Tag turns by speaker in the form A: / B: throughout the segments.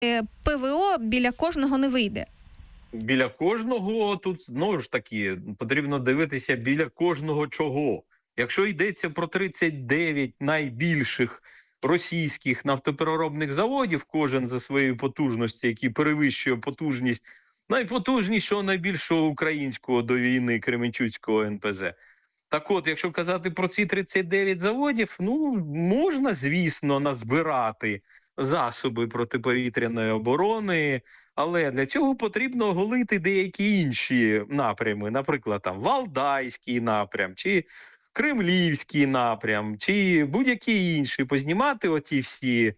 A: ПВО біля кожного не вийде.
B: Біля кожного, тут знову ж таки потрібно дивитися біля кожного чого. Якщо йдеться про 39 найбільших російських нафтопереробних заводів, кожен за своєю потужністю, який перевищує потужність найпотужнішого, найбільшого українського до війни Кременчуцького НПЗ. Так от, якщо казати про ці 39 заводів, можна, звісно, назбирати засоби протиповітряної оборони, але для цього потрібно оголити деякі інші напрями, наприклад, там Валдайський напрям, чи Кремлівський напрям, чи будь-які інші, познімати оті всі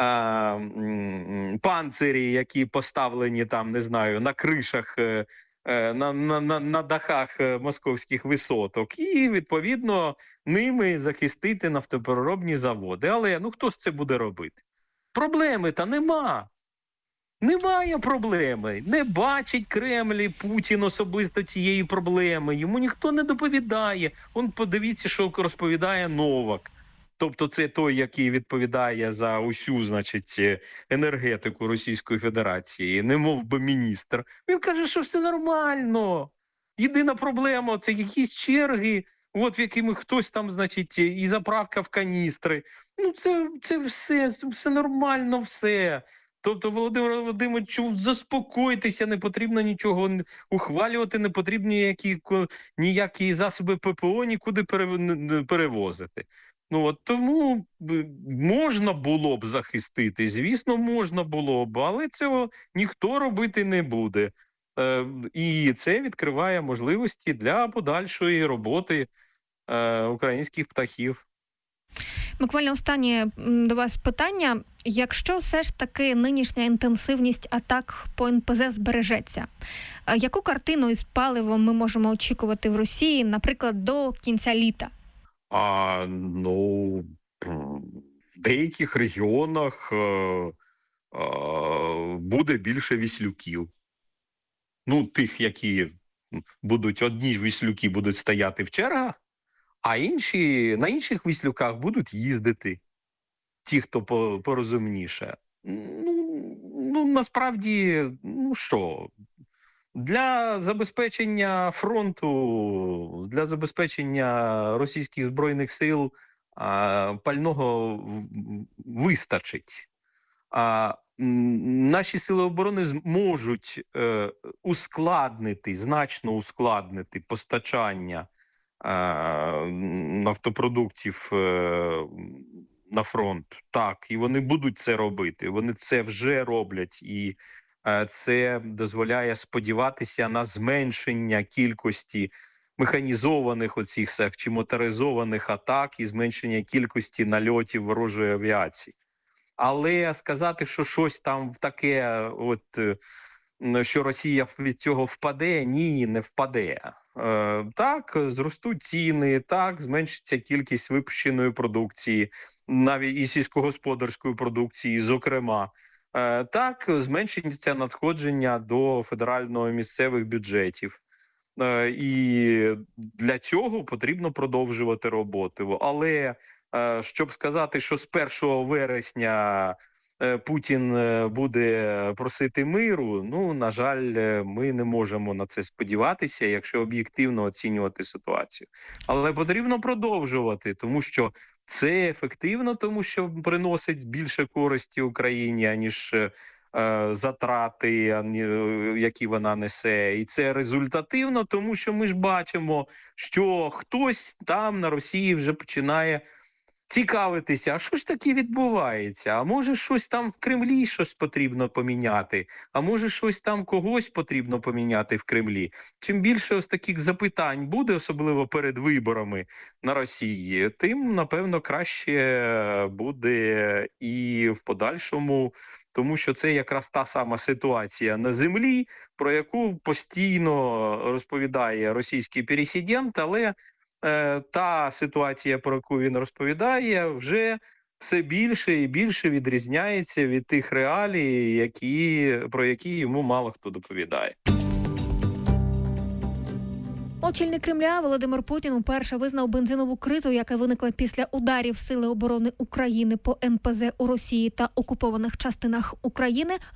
B: панцирі, які поставлені там, не знаю, на кришах, на дахах московських висоток, і, відповідно, ними захистити нафтопереробні заводи. Але, хто ж це буде робити? Проблеми-то нема. Немає проблеми. Не бачить Кремль і Путін особисто цієї проблеми. Йому ніхто не доповідає. Подивіться, що розповідає Новак. Тобто це той, який відповідає за усю, енергетику Російської Федерації, немов би міністр. Він каже, що все нормально. Єдина проблема – це якісь черги, в якими хтось там, і заправка в каністри. Це все нормально, все. Тобто, Володимир Володимирович, заспокойтеся, не потрібно нічого ухвалювати, не потрібно ніякі засоби ППО нікуди перевозити. Тому можна було б захистити, звісно, можна було б, але цього ніхто робити не буде. І це відкриває можливості для подальшої роботи українських птахів.
A: Буквально останнє до вас питання. Якщо все ж таки нинішня інтенсивність атак по НПЗ збережеться, яку картину із паливом ми можемо очікувати в Росії, наприклад, до кінця літа?
B: В деяких регіонах буде більше віслюків. Тих, які одні ж віслюки будуть стояти в чергах, а на інших віслюках будуть їздити ті, хто порозумніше. Насправді, що? Для забезпечення фронту, для забезпечення російських збройних сил пального вистачить. Наші сили оборони зможуть значно ускладнити постачання нафтопродуктів на фронт. Так, і вони будуть це робити. Вони це вже роблять. І це дозволяє сподіватися на зменшення кількості механізованих чи моторизованих атак і зменшення кількості нальотів ворожої авіації. Але сказати, що щось там таке, що Росія від цього впаде, ні, не впаде. Так, зростуть ціни, так, зменшиться кількість випущеної продукції, навіть і сільськогосподарської продукції, зокрема. Так, зменшиться надходження до федерально-місцевих бюджетів. І для цього потрібно продовжувати роботу. Але щоб сказати, що з 1 вересня Путін буде просити миру, на жаль, ми не можемо на це сподіватися, якщо об'єктивно оцінювати ситуацію. Але потрібно продовжувати, тому що це ефективно, тому що приносить більше користі Україні, аніж затрати, які вона несе. І це результативно, тому що ми ж бачимо, що хтось там на Росії вже починає цікавитися, а що ж таке відбувається? А може щось там в Кремлі щось потрібно поміняти? А може щось там когось потрібно поміняти в Кремлі? Чим більше ось таких запитань буде, особливо перед виборами на Росії, тим, напевно, краще буде і в подальшому, тому що це якраз та сама ситуація на землі, про яку постійно розповідає російський президент, але та ситуація, про яку він розповідає, вже все більше і більше відрізняється від тих реалій, про які йому мало хто доповідає.
A: Очільник Кремля Володимир Путін уперше визнав бензинову кризу, яка виникла після ударів Сили оборони України по НПЗ у Росії та окупованих частинах України,